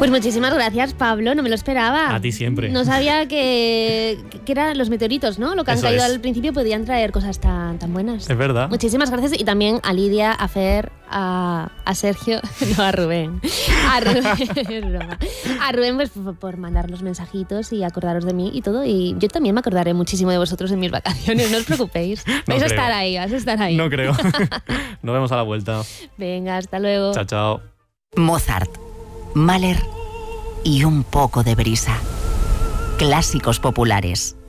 Pues muchísimas gracias, Pablo, no me lo esperaba. A ti siempre. No sabía que eran los meteoritos, ¿no? Lo que han Eso caído es. al principio podían traer cosas tan buenas. Es verdad. Muchísimas gracias y también a Lidia, a Fer, a Sergio, no, a Rubén. A Rubén pues, por mandar los mensajitos y acordaros de mí y todo. Y yo también me acordaré muchísimo de vosotros en mis vacaciones, no os preocupéis. Vais a estar ahí. No creo. Nos vemos a la vuelta. Venga, hasta luego. Chao, chao. Mozart, Mahler y un poco de brisa. Clásicos populares.